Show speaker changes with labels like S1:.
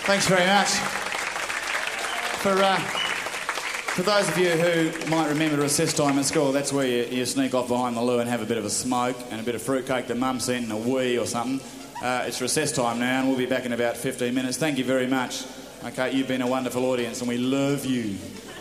S1: Thanks very much. For those of you who might remember recess time at school, that's where you sneak off behind the loo and have a bit of a smoke and a bit of fruitcake that Mum sent and a wee or something. It's recess time now, and we'll be back in about 15 minutes. Thank you very much. Okay, you've been a wonderful audience, and we love you.